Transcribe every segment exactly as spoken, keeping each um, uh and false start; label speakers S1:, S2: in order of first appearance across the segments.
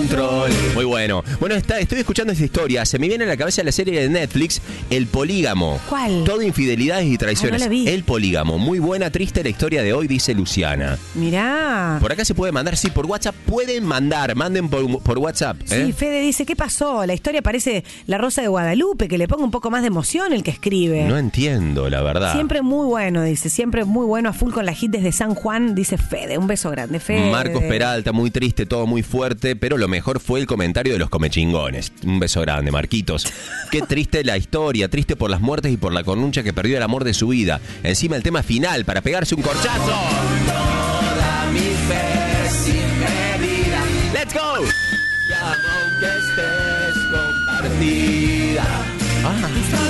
S1: control. Muy bueno. Bueno, está, estoy escuchando esta historia. Se me viene a la cabeza la serie de Netflix, El Polígamo.
S2: ¿Cuál?
S1: Todo infidelidades y traiciones.
S2: Ah, no la vi.
S1: El Polígamo. Muy buena, triste la historia de hoy, dice Luciana.
S2: Mirá.
S1: Por acá se puede mandar, sí, por WhatsApp. Pueden mandar, manden por, por WhatsApp. ¿eh?
S2: Sí, Fede dice, ¿qué pasó? La historia parece La Rosa de Guadalupe, que le ponga un poco más de emoción el que escribe.
S1: No entiendo, la verdad.
S2: Siempre muy bueno, dice. Siempre muy bueno, a full con la hit desde San Juan, dice Fede. Un beso grande, Fede.
S1: Marcos Peralta, muy triste, todo muy fuerte, pero lo mejor fue el comentario de los comechingones. Un beso grande, Marquitos. Qué triste la historia, triste por las muertes y por la cornucha que perdió el amor de su vida. Encima el tema final, para pegarse un corchazo. Toda mi fe sin medida. ¡Let's go! Aunque estés compartida. Ah.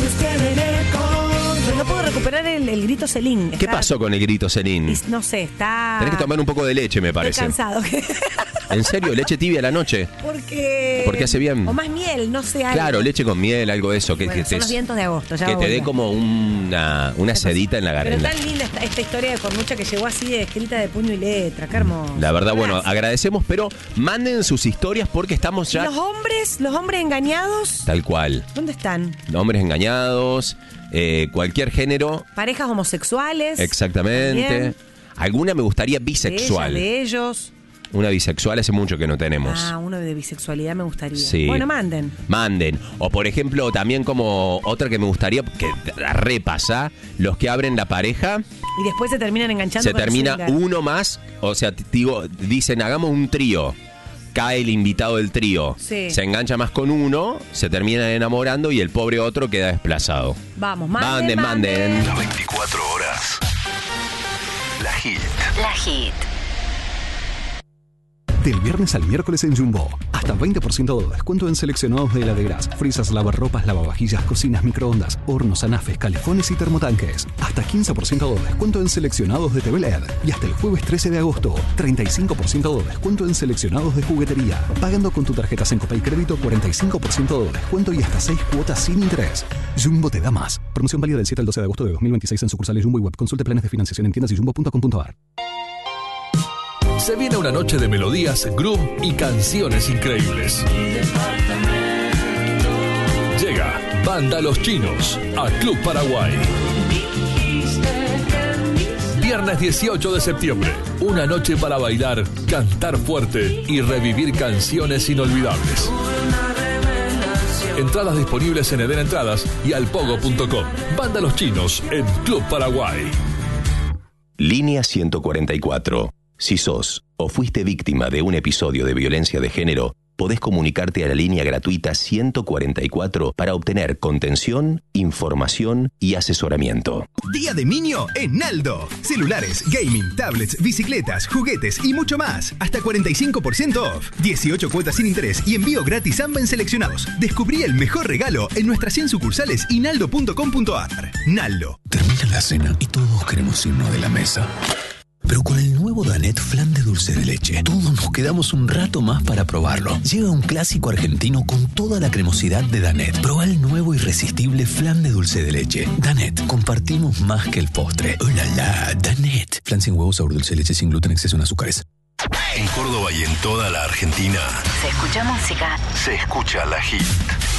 S2: Pero no puedo recuperar el, el grito Celín.
S1: ¿Qué
S2: Está-
S1: pasó con el grito Celine?
S2: No sé, está...
S1: Tenés que tomar un poco de leche, me
S2: Estoy
S1: parece.
S2: cansado.
S1: ¿En serio? ¿Leche tibia a la noche?
S2: Porque...
S1: Porque hace bien.
S2: O más miel, no sé, algo.
S1: Claro, leche con miel, algo de eso. Que,
S2: Bueno,
S1: que
S2: son
S1: te,
S2: los vientos de agosto, ya
S1: que
S2: va
S1: te
S2: a
S1: dé
S2: volver.
S1: como una, una sedita en la
S2: Pero
S1: garganta.
S2: tan linda esta, esta historia de Cornucha que llegó así de escrita de puño y letra, qué hermoso.
S1: La verdad, bueno,
S2: Gracias.
S1: agradecemos, pero manden sus historias porque estamos
S2: ¿Y
S1: ya...
S2: los hombres, los hombres engañados,
S1: Tal cual.
S2: dónde están?
S1: Hombres engañados, eh, cualquier género.
S2: Parejas homosexuales.
S1: Exactamente.
S2: También.
S1: Alguna me gustaría
S2: De
S1: bisexual.
S2: ellas, de ellos.
S1: Una bisexual hace mucho que no tenemos.
S2: Ah, uno de bisexualidad me gustaría.
S1: Sí.
S2: Bueno, manden.
S1: Manden. O por ejemplo, también como otra que me gustaría, que repasa, los que abren la pareja,
S2: Y después se terminan enganchando
S1: se
S2: con el
S1: termina
S2: swinger.
S1: uno más, o sea, t- digo, dicen, hagamos un trío. Cae el invitado del trío.
S2: Sí.
S1: Se engancha más con uno, se terminan enamorando y el pobre otro queda desplazado.
S2: Vamos, manden,
S1: Manden, manden.
S3: Las veinticuatro horas. La Hit.
S4: La Hit.
S5: Del viernes al miércoles en Jumbo. Hasta veinte por ciento de descuento en seleccionados de heladeras, frisas, lavarropas, lavavajillas, cocinas, microondas, hornos, anafes, calefones y termotanques. Hasta quince por ciento de descuento en seleccionados de T V L E D. Y hasta el jueves trece de agosto, treinta y cinco por ciento de descuento en seleccionados de juguetería. Pagando con tu tarjeta Sencopa y Crédito, cuarenta y cinco por ciento de descuento y hasta seis cuotas sin interés. Jumbo te da más. Promoción válida del siete al doce de agosto de dos mil veintiséis en sucursales Jumbo y web. Consulte planes de financiación en tiendas y jumbo punto com punto a r.
S6: Se viene una noche de melodías, groove y canciones increíbles. Llega Banda Los Chinos a Club Paraguay. Viernes dieciocho de septiembre. Una noche para bailar, cantar fuerte y revivir canciones inolvidables. Entradas disponibles en Eden Entradas y alpogo punto com. Banda Los Chinos en Club Paraguay.
S1: Línea ciento cuarenta y cuatro. Si sos o fuiste víctima de un episodio de violencia de género, podés comunicarte a la línea gratuita ciento cuarenta y cuatro para obtener contención, información y asesoramiento.
S7: Día de Niño en Naldo. Celulares, gaming, tablets, bicicletas, juguetes y mucho más. Hasta cuarenta y cinco por ciento off. dieciocho cuotas sin interés y envío gratis AMBA en seleccionados. Descubrí el mejor regalo en nuestras cien sucursales y naldo punto com punto a r. Naldo.
S8: Termina la cena y todos queremos irnos de la mesa. Pero con el nuevo Danette Flan de dulce de leche, todos nos quedamos un rato más para probarlo. Llega un clásico argentino con toda la cremosidad de Danette. Proba el nuevo irresistible flan de dulce de leche. Danette, compartimos más que el postre. ¡Oh, la, la! Danette. Flan sin huevo, sabor dulce de leche, sin gluten, exceso en azúcares.
S3: En Córdoba y en toda la Argentina
S4: Se escucha música.
S3: se escucha La Hit.